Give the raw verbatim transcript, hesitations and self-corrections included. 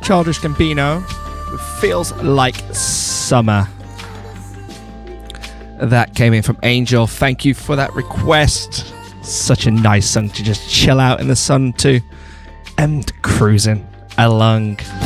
Childish Gambino, Feels Like Summer. That came in from Angel. Thank you for that request. Such a nice song to just chill out in the sun to, and cruising along.